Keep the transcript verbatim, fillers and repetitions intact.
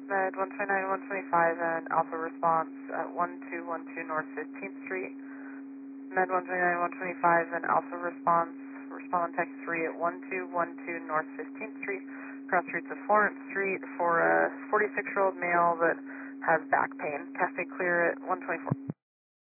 Med one twenty-nine, one twenty-five, and Alpha response at one two one two North fifteenth Street. Med one twenty-nine, one twenty-five, and Alpha response, respond on text three at one two one two North fifteenth Street, cross streets of Florence Street for a forty-six-year-old male that has back pain. Cascade clear at one twenty-four.